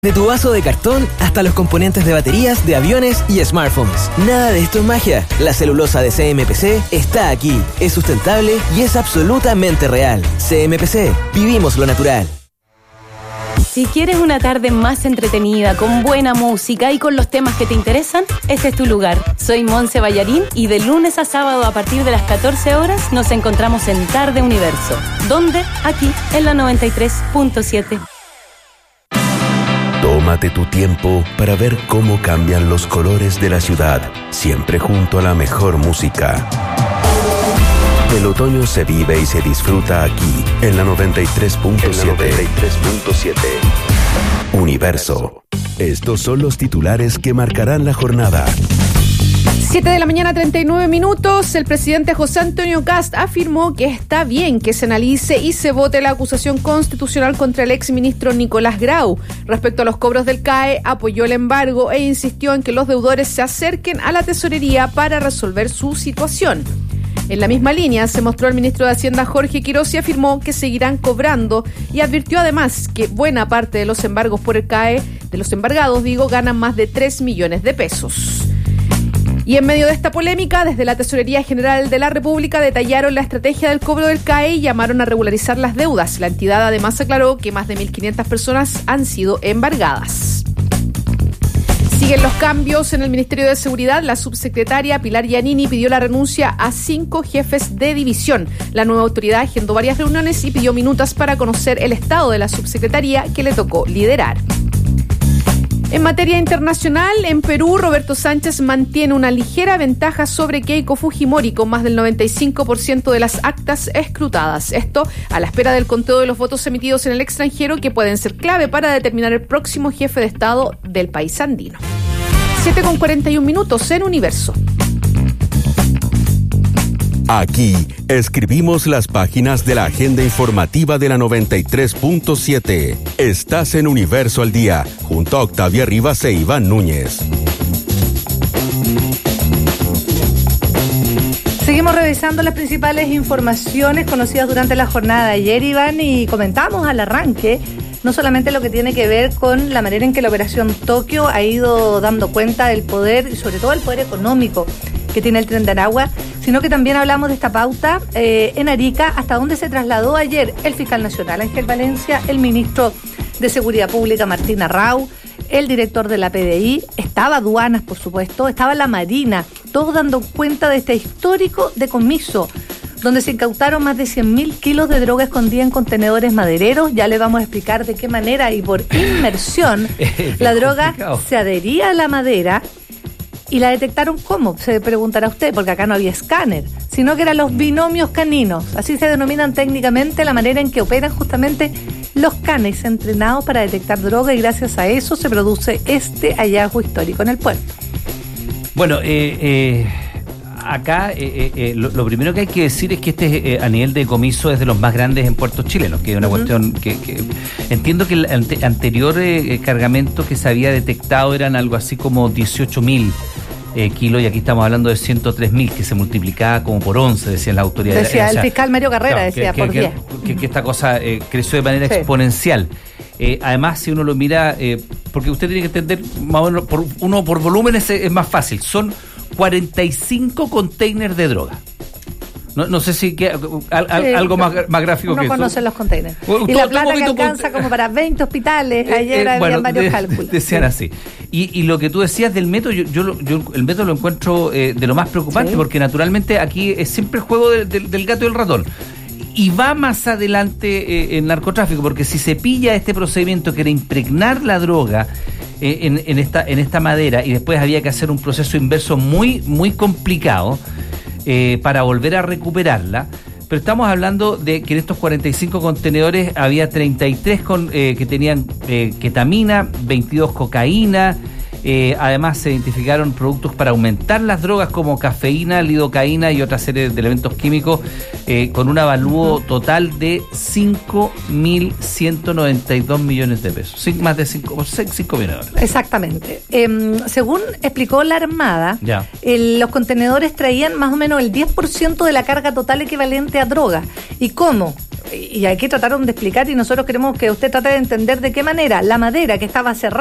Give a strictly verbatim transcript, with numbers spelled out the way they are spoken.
De tu vaso de cartón hasta los componentes de baterías de aviones y smartphones. Nada de esto es magia. La celulosa de C M P C está aquí. Es sustentable y es absolutamente real. C M P C. Vivimos lo natural. Si quieres una tarde más entretenida, con buena música y con los temas que te interesan, este es tu lugar. Soy Monse Ballarín y de lunes a sábado a partir de las catorce horas nos encontramos en Tarde Universo. ¿Dónde? Aquí, en la noventa y tres punto siete. Tómate tu tiempo para ver cómo cambian los colores de la ciudad, siempre junto a la mejor música. El otoño se vive y se disfruta aquí, en la noventa y tres punto siete. Universo. Estos son los titulares que marcarán la jornada. siete de la mañana, treinta y nueve minutos. El presidente José Antonio Kast afirmó que está bien que se analice y se vote la acusación constitucional contra el exministro Nicolás Grau. Respecto a los cobros del C A E, apoyó el embargo e insistió en que los deudores se acerquen a la tesorería para resolver su situación. En la misma línea se mostró el ministro de Hacienda Jorge Quiroz y afirmó que seguirán cobrando y advirtió además que buena parte de los embargos por el C A E, de los embargados, digo, ganan más de tres millones de pesos. Y en medio de esta polémica, desde la Tesorería General de la República detallaron la estrategia del cobro del C A E y llamaron a regularizar las deudas. La entidad además aclaró que más de mil quinientas personas han sido embargadas. Siguen los cambios en el Ministerio de Seguridad. La subsecretaria Pilar Giannini pidió la renuncia a cinco jefes de división. La nueva autoridad agendó varias reuniones y pidió minutas para conocer el estado de la subsecretaría que le tocó liderar. En materia internacional, en Perú, Roberto Sánchez mantiene una ligera ventaja sobre Keiko Fujimori con más del noventa y cinco por ciento de las actas escrutadas. Esto a la espera del conteo de los votos emitidos en el extranjero que pueden ser clave para determinar el próximo jefe de Estado del país andino. siete con cuarenta y un minutos en Universo. Aquí escribimos las páginas de la agenda informativa de la noventa y tres punto siete. Estás en Universo al Día, junto a Octavia Rivas e Iván Núñez. Seguimos revisando las principales informaciones conocidas durante la jornada de ayer, Iván, y comentamos al arranque no solamente lo que tiene que ver con la manera en que la Operación Tokio ha ido dando cuenta del poder y sobre todo el poder económico que tiene el Tren de Aragua, sino que también hablamos de esta pauta eh, en Arica, hasta donde se trasladó ayer el fiscal nacional Ángel Valencia, el ministro de Seguridad Pública Martín Arrau, el director de la P D I, estaba Aduanas, por supuesto, estaba la Marina, todos dando cuenta de este histórico decomiso, donde se incautaron más de cien mil kilos de droga escondida en contenedores madereros. Ya le vamos a explicar de qué manera y por inmersión la droga complicado. Se adhería a la madera. ¿Y la detectaron cómo? Se preguntará usted, porque acá no había escáner, sino que eran los binomios caninos. Así se denominan técnicamente la manera en que operan justamente los canes entrenados para detectar droga, y gracias a eso se produce este hallazgo histórico en el puerto. Bueno, eh, eh, acá eh, eh, lo, lo primero que hay que decir es que este eh, a nivel de decomiso es de los más grandes en puertos chilenos, que es una uh-huh. cuestión que, que entiendo que el ante, anterior eh, cargamento que se había detectado eran algo así como dieciocho mil Eh, kilos, y aquí estamos hablando de ciento tres mil, que se multiplicaba como por once, decían las autoridades. Decía, o sea, el fiscal Mario Carrera, claro, decía, que, por que, diez. Que, que esta cosa eh, creció de manera sí. exponencial. Eh, además, si uno lo mira, eh, porque usted tiene que entender, más o menos, por, uno por volumen es, es más fácil, son cuarenta y cinco containers de droga. No, no sé si que, al, al, sí, algo más, más gráfico que eso. No conocen los containers. Bueno, y todo, la plata que alcanza con... como para veinte hospitales. Eh, Ayer eh, había bueno, varios de, cálculos. Decían sí. así. Y, y lo que tú decías del método, yo, yo, yo el método lo encuentro eh, de lo más preocupante, sí. porque naturalmente aquí es siempre el juego de, de, del gato y el ratón. Y va más adelante eh, el narcotráfico, porque si se pilla este procedimiento que era impregnar la droga eh, en, en, esta, en esta madera, y después había que hacer un proceso inverso muy, muy complicado eh, para volver a recuperarla. Pero estamos hablando de que en estos cuarenta y cinco contenedores había treinta y tres con, eh, que tenían eh, ketamina, veintidós cocaína. Eh, además se identificaron productos para aumentar las drogas como cafeína, lidocaína y otra serie de elementos químicos eh, con un avalúo uh-huh. total de cinco mil ciento noventa y dos millones de pesos. Sin más de cinco millones de dólares. Exactamente. Eh, según explicó la Armada, ya. El, los contenedores traían más o menos el diez por ciento de la carga total equivalente a droga. ¿Y cómo? y aquí trataron de explicar y nosotros queremos que usted trate de entender de qué manera la madera que estaba cerrada